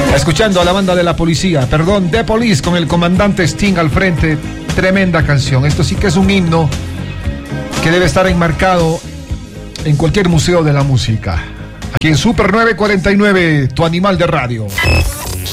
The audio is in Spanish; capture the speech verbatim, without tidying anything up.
Escuchando a la banda de la policía, perdón, The Police, con el comandante Sting al frente. Tremenda canción. Esto sí que es un himno que debe estar enmarcado en cualquier museo de la música. Aquí en Super nueve cuarenta y nueve, tu animal de radio.